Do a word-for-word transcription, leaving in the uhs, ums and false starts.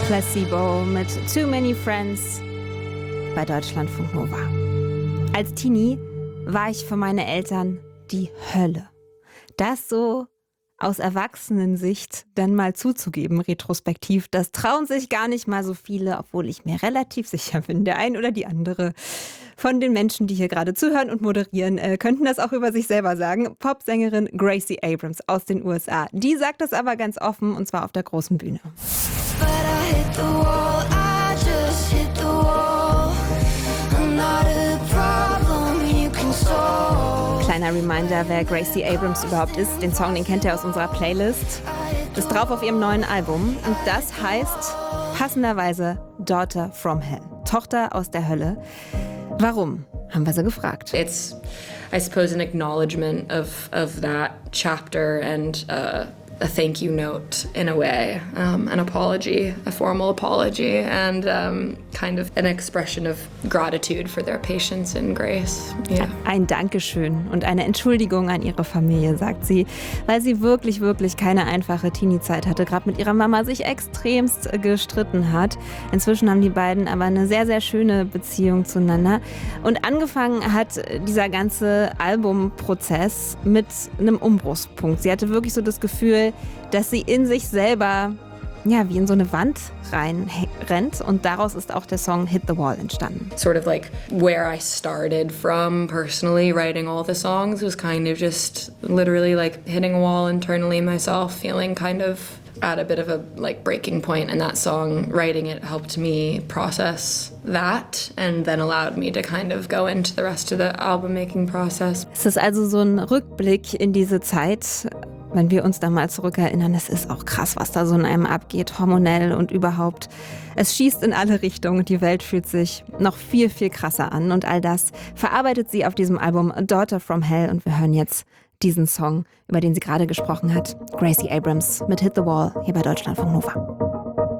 Placebo mit Too Many Friends bei Deutschlandfunk Nova. Als Teenie war ich für meine Eltern die Hölle. Das so aus Erwachsenensicht dann mal zuzugeben, retrospektiv, das trauen sich gar nicht mal so viele, obwohl ich mir relativ sicher bin, der ein oder die andere von den Menschen, die hier gerade zuhören und moderieren, äh, könnten das auch über sich selber sagen. Popsängerin Gracie Abrams aus den U S A. Die sagt das aber ganz offen, und zwar auf der großen Bühne. But I hit the wall, I just hit the wall. I'm not a problem you can solve. Kleiner Reminder, wer Gracie Abrams überhaupt ist. Den Song, den kennt ihr aus unserer Playlist. Ist drauf auf ihrem neuen Album. Und das heißt passenderweise Daughter from Hell. Tochter aus der Hölle. Warum? Haben wir sie gefragt. It's, I suppose, an acknowledgement of, of that chapter and uh, a thank you note in a way, um, an apology, a formal apology, and um, kind of an expression of gratitude for their patience and grace. Yeah. Ein Dankeschön und eine Entschuldigung an ihre Familie, sagt sie, weil sie wirklich, wirklich keine einfache Teenie-Zeit hatte, gerade mit ihrer Mama sich extremst gestritten hat. Inzwischen haben die beiden aber eine sehr, sehr schöne Beziehung zueinander. Und angefangen hat dieser ganze Albumprozess mit einem Umbruchspunkt. Sie hatte wirklich so das Gefühl, dass sie in sich selber, ja, wie in so eine Wand reinrennt, und daraus ist auch der Song Hit the Wall entstanden. Sort of like where I started from personally writing all the songs was kind of just literally like hitting a wall internally myself, feeling kind of at a bit of a like breaking point, and that song, writing it, helped me process that and then allowed me to kind of go into the rest of the album making process. Es ist also so ein Rückblick in diese Zeit. Wenn wir uns da mal zurückerinnern, es ist auch krass, was da so in einem abgeht, hormonell und überhaupt. Es schießt in alle Richtungen, die Welt fühlt sich noch viel, viel krasser an. Und all das verarbeitet sie auf diesem Album Daughter from Hell. Und wir hören jetzt diesen Song, über den sie gerade gesprochen hat. Gracie Abrams mit Hit the Wall hier bei Deutschlandfunk Nova.